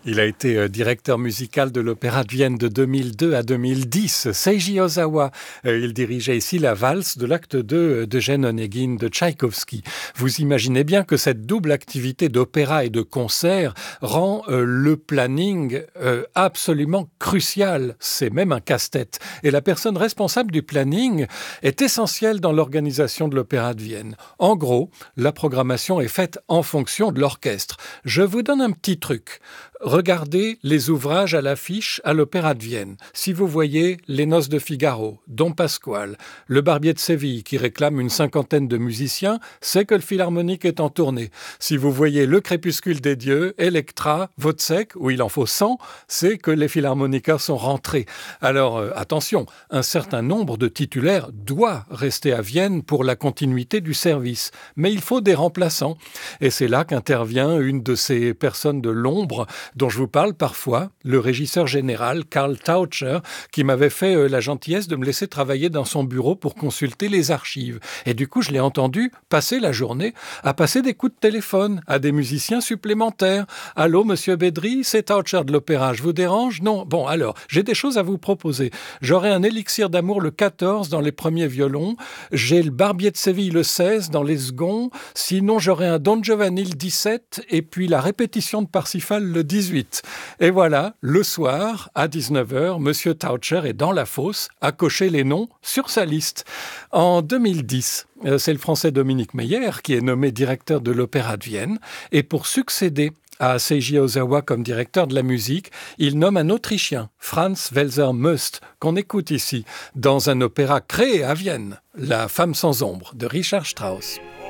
Il a été directeur musical de l'Opéra de Vienne de 2002 à 2010. Seiji Ozawa, il dirigeait ici la valse de l'acte 2 d'Eugène Onegin de Tchaïkovski. Vous imaginez bien que cette double activité d'opéra et de concert rend le planning absolument crucial. C'est même un casse-tête. Et la personne responsable du planning est essentielle dans l'organisation de l'Opéra de Vienne. En gros, la programmation est faite en fonction de l'orchestre. Je vous donne un petit truc. Regardez les ouvrages à l'affiche à l'Opéra de Vienne. Si vous voyez Les Noces de Figaro, Don Pasquale, Le Barbier de Séville qui réclame une 50aine de musiciens, c'est que le Philharmonique est en tournée. Si vous voyez Le Crépuscule des Dieux, Elektra, Wozzeck, où il en faut 100, c'est que les philharmoniqueurs sont rentrés. Alors attention, un certain nombre de titulaires doit rester à Vienne pour la continuité du service. Mais il faut des remplaçants. Et c'est là qu'intervient une de ces personnes de l'ombre dont je vous parle parfois, le régisseur général Karl Taucher, qui m'avait fait la gentillesse de me laisser travailler dans son bureau pour consulter les archives. Et du coup, je l'ai entendu passer la journée à passer des coups de téléphone à des musiciens supplémentaires. « Allô, monsieur Bédry, c'est Taucher de l'Opéra, je vous dérange ?» Non. Bon, alors, j'ai des choses à vous proposer. J'aurai un élixir d'amour le 14 dans les premiers violons, j'ai le Barbier de Séville le 16 dans les seconds, sinon j'aurai un Don Giovanni le 17 et puis la répétition de Parsifal le 18. Et voilà, le soir, à 19h, Monsieur Taucher est dans la fosse à cocher les noms sur sa liste. En 2010, c'est le Français Dominique Meyer qui est nommé directeur de l'Opéra de Vienne. Et pour succéder à Seiji Ozawa comme directeur de la musique, il nomme un Autrichien, Franz Welser-Möst, qu'on écoute ici, dans un opéra créé à Vienne, La Femme sans ombre de Richard Strauss.